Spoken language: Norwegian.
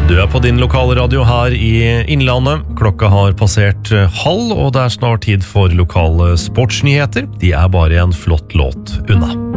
Du på din lokale radio her i Innlandet. Klokka har passert halv, og det snart tid for lokale sportsnyheter. De bare en flott låt unna.